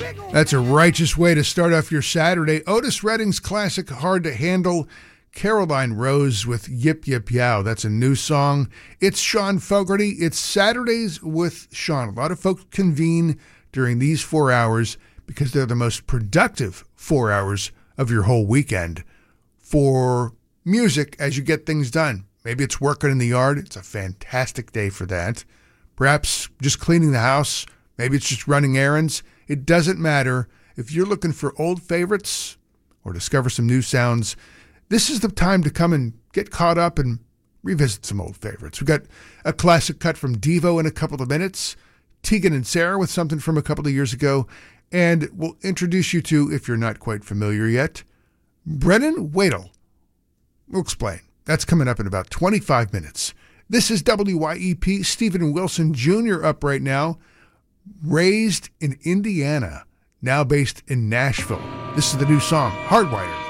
That's a righteous way to start off your Saturday. Otis Redding's classic Hard to Handle. Caroline Rose with Yip Yip Yow. That's a new song. It's Sean Fogarty. It's Saturdays with Sean. A lot of folks convene during these 4 hours because they're the most productive 4 hours of your whole weekend for music as you get things done. Maybe it's working in the yard. It's a fantastic day for that. Perhaps just cleaning the house. Maybe it's just running errands. It doesn't matter. If you're looking for old favorites or discover some new sounds, this is the time to come and get caught up and revisit some old favorites. We've got a classic cut from Devo in a couple of minutes, Tegan and Sara with something from a couple of years ago, and we'll introduce you to, if you're not quite familiar yet, Brennan Wadle. We'll explain. That's coming up in about 25 minutes. This is WYEP. Stephen Wilson Jr. up right now. Raised in Indiana, now based in Nashville. This is the new song, Hardwired.